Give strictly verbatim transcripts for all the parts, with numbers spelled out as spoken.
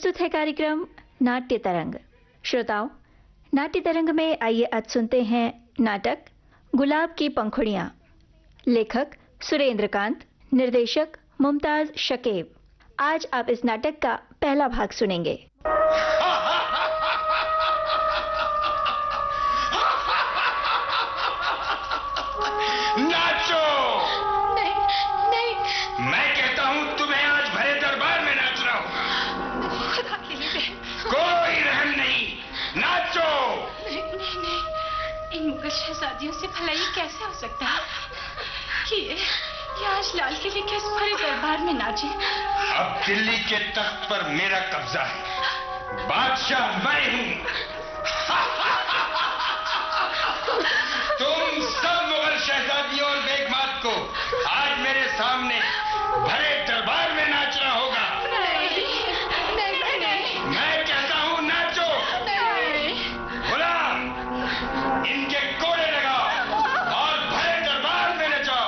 प्रस्तुत है कार्यक्रम नाट्य तरंग। श्रोताओं, नाट्य तरंग में आइए आज सुनते हैं नाटक गुलाब की पंखुड़ियां। लेखक सुरेंद्र कांत, निर्देशक मुमताज शकीब। आज आप इस नाटक का पहला भाग सुनेंगे। नाचो! नहीं, नहीं। मैं कहता हूँ तुम्हें आज भरे दरबार में नाचना होगा। खुदा के लिए। कोई रहम नहीं, नाचो! नहीं, नहीं, नहीं। इन मुगल शहजादियों से भला ये कैसे हो सकता है कि ये, ये आज लाल किले के इस भरे दरबार में नाचे? अब दिल्ली के तख्त पर मेरा कब्जा है, बादशाह मैं हूँ। तुम सब मुगल शहजादियों और बेगमात को आज मेरे सामने भरे दरबार में नाचना होगा। नहीं, नहीं, नहीं। मैं कहता हूँ नाचो। नहीं। गुलाम, इनके कोड़े लगाओ और भरे दरबार में नचाओ।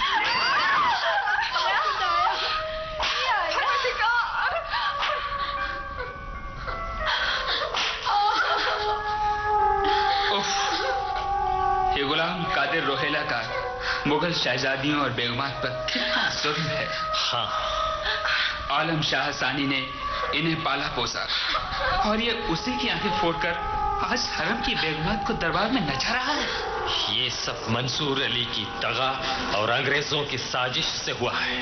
ये गुलाम कादिर रोहेला का मुगल शहजादियों और बेगमात पर कितना जुल्म है। हाँ, आलम शाह सानी ने इन्हें पाला पोसा और ये उसी की आंखें फोड़कर आज हरम की बेगमात को दरबार में नचा रहा है। ये सब मंसूर अली की दगा और अंग्रेजों की साजिश से हुआ है।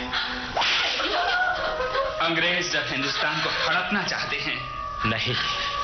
अंग्रेज जब हिंदुस्तान को हड़पना चाहते हैं, नहीं,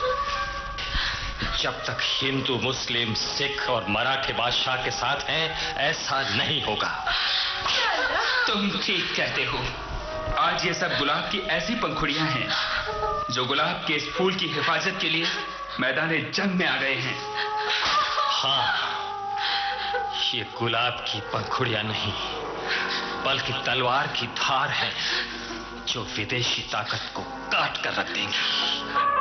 जब तक हिंदू, मुस्लिम, सिख और मराठे बादशाह के साथ हैं, ऐसा नहीं होगा। तुम ठीक कहते हो। आज ये सब गुलाब की ऐसी पंखुड़ियां हैं जो गुलाब के इस फूल की हिफाजत के लिए मैदाने जंग में आ गए हैं। हाँ, ये गुलाब की पंखुड़ियां नहीं, बल्कि तलवार की धार है जो विदेशी ताकत को काट कर रख देंगी।